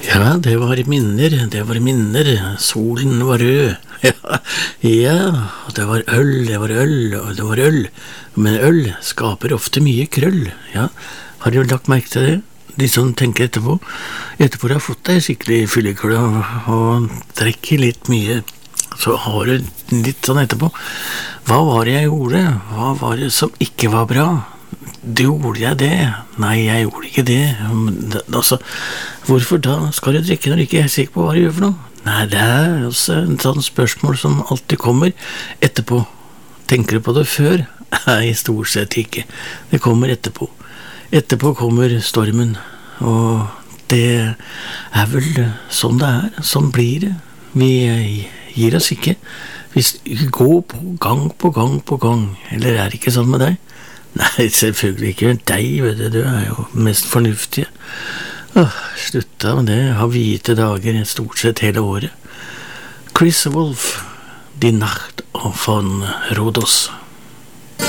Ja, det var minner, solen var rød. Ja, det var øl, og det var øl. Men øl skaper ofte mye krøll, ja. Har du lagt merke til det? De som tenker etterpå du har fått deg skikkelig fyllekølle og drikker litt mye, så har du litt sånn etterpå. Hva var det jeg gjorde? Hva var det som ikke var bra? Gjorde jeg det? Nei, jeg gjorde ikke det. Altså, hvorfor da skal du drikke når du ikke er sikker på hva du gjør for noe? Nei, det er også en sånn spørsmål som alltid kommer etterpå. Tenker du på det før? Nei, stort sett ikke. Det kommer etterpå. Etterpå kommer stormen, og det er vel sånn det er. Sånn blir det. Vi gir oss ikke. Vi går på gang på gang på gang. Eller er det ikke sånn med deg? Nei, selvfølgelig ikke deg, vet du er jo mest fornuftig. Slutta med det, har hvite dager stort sett hele året. Chris Wolf, Die Nacht von Rhodos.